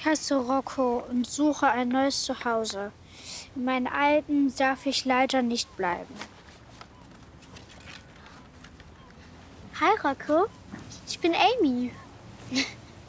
Ich heiße Rocco und suche ein neues Zuhause. In meinen alten darf ich leider nicht bleiben. Hi Rocco, ich bin Amy.